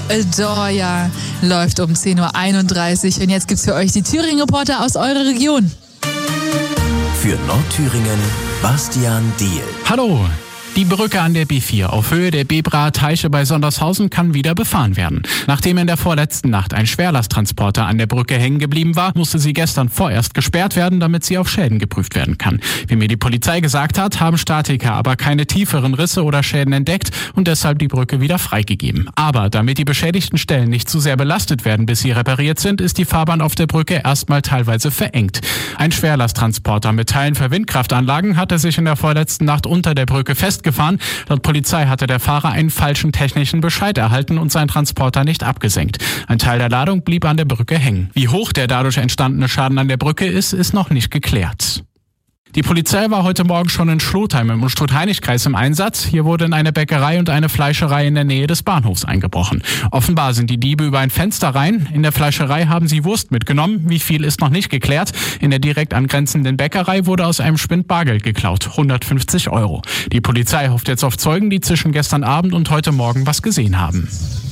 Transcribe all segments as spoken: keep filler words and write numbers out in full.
Adore Ya läuft um zehn Uhr einunddreißig und jetzt gibt's für euch die Thüringen-Reporter aus eurer Region. Für Nordthüringen Bastian Diehl. Hallo! Die Brücke an der B vier auf Höhe der Bebraer Teiche bei Sondershausen kann wieder befahren werden. Nachdem in der vorletzten Nacht ein Schwerlasttransporter an der Brücke hängen geblieben war, musste sie gestern vorerst gesperrt werden, damit sie auf Schäden geprüft werden kann. Wie mir die Polizei gesagt hat, haben Statiker aber keine tieferen Risse oder Schäden entdeckt und deshalb die Brücke wieder freigegeben. Aber damit die beschädigten Stellen nicht zu sehr belastet werden, bis sie repariert sind, ist die Fahrbahn auf der Brücke erstmal teilweise verengt. Ein Schwerlasttransporter mit Teilen für Windkraftanlagen hatte sich in der vorletzten Nacht unter der Brücke festgefahren. Laut Polizei hatte der Fahrer einen falschen technischen Bescheid erhalten und sein Transporter nicht abgesenkt. Ein Teil der Ladung blieb an der Brücke hängen. Wie hoch der dadurch entstandene Schaden an der Brücke ist, ist noch nicht geklärt. Die Polizei war heute Morgen schon in Schlotheim im Unstrut-Heinig-Kreis im Einsatz. Hier wurde in eine Bäckerei und eine Fleischerei in der Nähe des Bahnhofs eingebrochen. Offenbar sind die Diebe über ein Fenster rein. In der Fleischerei haben sie Wurst mitgenommen. Wie viel ist noch nicht geklärt. In der direkt angrenzenden Bäckerei wurde aus einem Spind Bargeld geklaut. hundertfünfzig Euro. Die Polizei hofft jetzt auf Zeugen, die zwischen gestern Abend und heute Morgen was gesehen haben.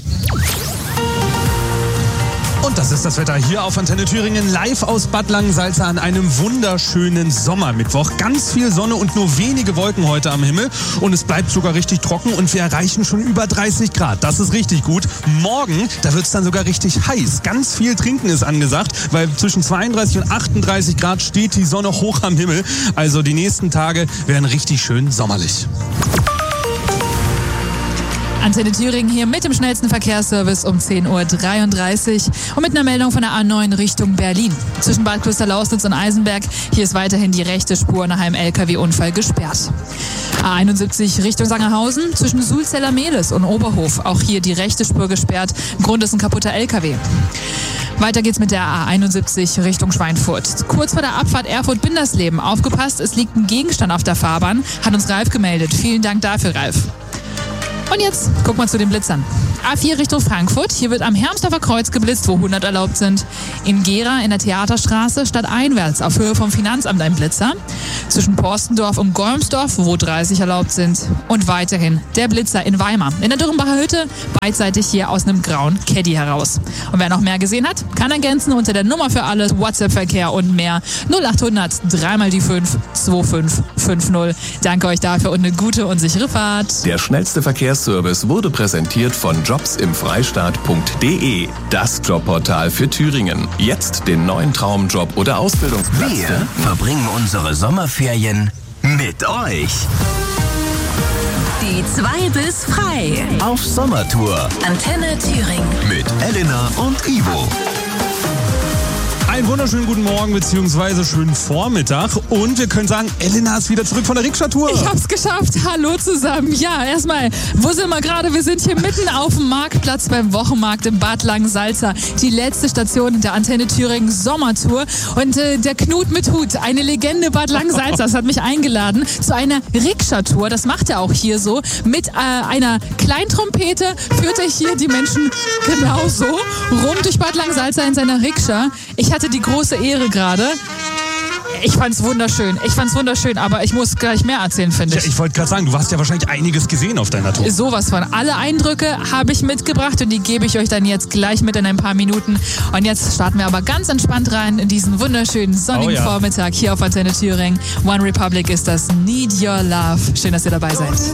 Und das ist das Wetter hier auf Antenne Thüringen, live aus Bad Langensalza an einem wunderschönen Sommermittwoch. Ganz viel Sonne und nur wenige Wolken heute am Himmel. Und es bleibt sogar richtig trocken und wir erreichen schon über dreißig Grad. Das ist richtig gut. Morgen, da wird es dann sogar richtig heiß. Ganz viel Trinken ist angesagt, weil zwischen zweiunddreißig und achtunddreißig Grad steht die Sonne hoch am Himmel. Also die nächsten Tage werden richtig schön sommerlich. Antenne Thüringen hier mit dem schnellsten Verkehrsservice um zehn Uhr dreiunddreißig und mit einer Meldung von der A neun Richtung Berlin. Zwischen Bad Kloster-Lausnitz und Eisenberg, hier ist weiterhin die rechte Spur nach einem L K W-Unfall gesperrt. A einundsiebzig Richtung Sangerhausen, zwischen Sulzeller-Mehlis und Oberhof, auch hier die rechte Spur gesperrt. Grund ist ein kaputter L K W. Weiter geht's mit der A einundsiebzig Richtung Schweinfurt. Kurz vor der Abfahrt Erfurt-Bindersleben. Aufgepasst, es liegt ein Gegenstand auf der Fahrbahn, hat uns Ralf gemeldet. Vielen Dank dafür, Ralf. Und jetzt guck mal zu den Blitzern. A vier Richtung Frankfurt. Hier wird am Hermsdorfer Kreuz geblitzt, wo hundert erlaubt sind. In Gera in der Theaterstraße stadteinwärts auf Höhe vom Finanzamt ein Blitzer. Zwischen Porstendorf und Golmsdorf, wo dreißig erlaubt sind. Und weiterhin der Blitzer in Weimar. In der Dürrenbacher Hütte, beidseitig hier aus einem grauen Caddy heraus. Und wer noch mehr gesehen hat, kann ergänzen unter der Nummer für alles, WhatsApp-Verkehr und mehr. null achthundert drei mal die fünf zwei fünf fünf null. Danke euch dafür und eine gute und sichere Fahrt. Der schnellste Verkehrsservice wurde präsentiert von jobsimfreistaat punkt de, das Jobportal für Thüringen. Jetzt den neuen Traumjob oder Ausbildungsplatz. Wir verbringen unsere Sommerferien mit euch. Die zwei bis frei. Auf Sommertour. Antenne Thüringen. Mit Elena und Ivo. Einen wunderschönen guten Morgen bzw. schönen Vormittag und wir können sagen, Elena ist wieder zurück von der Rikscha-Tour. Ich hab's geschafft. Hallo zusammen. Ja, erstmal, wo sind wir gerade? Wir sind hier mitten auf dem Marktplatz beim Wochenmarkt in Bad Langensalza. Die letzte Station der Antenne Thüringen Sommertour und äh, der Knut mit Hut, eine Legende Bad Langensalzas, hat mich eingeladen zu einer Rikscha-Tour. Das macht er auch hier so. Mit äh, einer Kleintrompete führt er hier die Menschen genau so rum durch Bad Langensalza in seiner Rikscha. Ich hatte die große Ehre gerade. Ich fand's wunderschön. Ich fand's wunderschön, aber ich muss gleich mehr erzählen, finde ich. Ja, ich wollte gerade sagen, du hast ja wahrscheinlich einiges gesehen auf deiner Tour. Sowas von. Alle Eindrücke habe ich mitgebracht und die gebe ich euch dann jetzt gleich mit in ein paar Minuten. Und jetzt starten wir aber ganz entspannt rein in diesen wunderschönen sonnigen oh ja. Vormittag hier auf Antenne Thüringen. One Republic ist das Need Your Love. Schön, dass ihr dabei seid.